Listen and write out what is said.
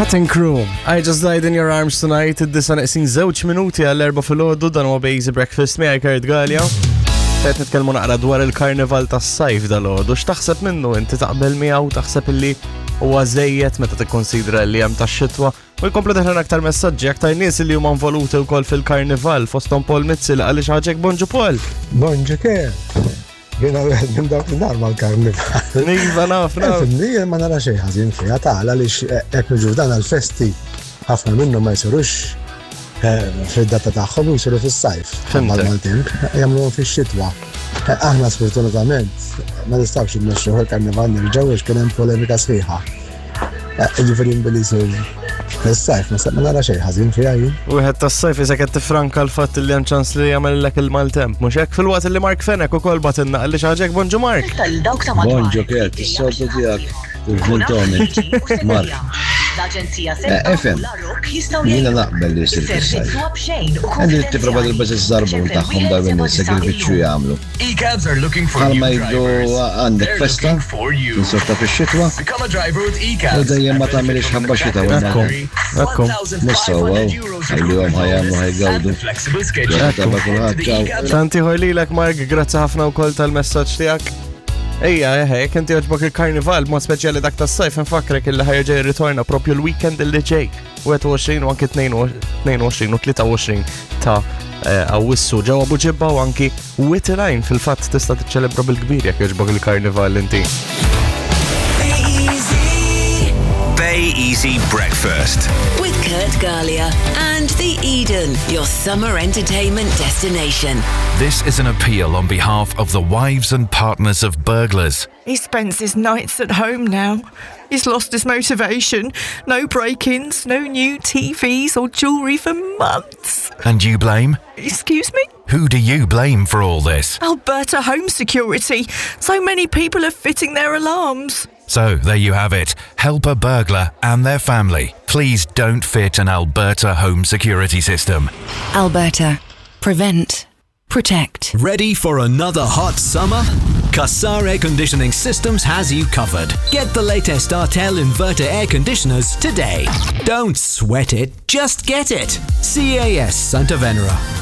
Cutting Crew, I Just Died in Your Arms Tonight, id-disa neqsin 2 minuti għall-4 fil-ħoddu dan huwa Easy Breakfast miegħi Kurt Gallia. Qed nitkellmu naqra dwar il-karnival tas-sajf dal-ħoddu, x'taħseb minnu inti taqbel miegħu taħseb illi huwa żejjed meta tikkonsidra li hemm tax-xitwa u jkomplu deħlen aktar messaġġi aktar nies li huma involuti wkoll fil-karnival fosthom Paul Mizzi li għaliex ħaġek bonġu Paul. Bonġu ke? Jiena wieħed minn dawk li narma l-karnival. Iva naf. Jien ma nara xejn ħażin fiha tagħla għaliex hekk niġu dan għall-festi ħafna minnhom ma jsirux fid-data tagħhom u jsiru fis-sajf. Mal-temp jagħmluhom fix-xitwa. Aħna sfortunatament ma nistgħux immexxu il-karnival nerġgħu għax kien hemm polemika sħiħa. Jiġifieri billi jsir fis-sajf ma nara xejn ħażin fiha jien. Wieħed tas-sajf iżda qed tifranka l-fatt li hemm ċans li jagħmellek il-maltemp, mhux hekk fil-waqt li Mark Fenek ukoll batilna għaliex ħaġek bonġu Mark. Bonġu Kert, is-soltu tiegħek il-ġuntoni. Mark. Efem, jiena naqbel li jsir fis-sajf. Għandi tipprova tilbes iż-żarbun tagħhom dawk is-sagrifiċċju jagħmlu. Bħalma jgħidu għandek festa, tinsorta fix-xitwa, u dejjem ma tagħmilx ħabba xita Ekkom. Nissawwaw, għallihom ħajamlu ħajgawdu. Tanti ħojlilek Mark, grazzi ħafna wkoll tal-messaġġ tiegħek. Ejja, jekk inti jogħġbok il-karnival b'mod speċjali dak tas-sajf infakrek illi ħajrġa' jirritorna propju l-weekend illi ġej 21 u anki 22 u 23 ta' Awwissu ġewwa Abu Ġibba u anki Whitline fil-fatt tista' tiċċelebra bil-kbir jekk jogħġbok il-karnival inti. Bay Easy Breakfast with Kurt Gallia and The Eden, your summer entertainment destination. This is an appeal on behalf of the wives and partners of burglars. He spends his nights at home now. He's lost his motivation. No break-ins, no new TVs or jewellery for months. And you blame? Excuse me? Who do you blame for all this? Alberta Home Security. So many people are fitting their alarms. So, there you have it. Help a burglar and their family. Please don't fit an Alberta home security system. Alberta. Prevent. Protect. Ready for another hot summer? Qassar Air Conditioning Systems has you covered. Get the latest Artel inverter air conditioners today. Don't sweat it, just get it. CAS Santa Venera.